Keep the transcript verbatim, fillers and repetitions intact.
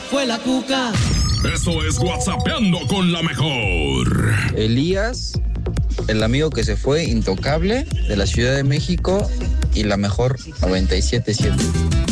fue la cuca. Esto es WhatsAppeando con la mejor. Elías, el amigo que se fue, intocable, de la Ciudad de México, y la mejor noventa y siete punto siete.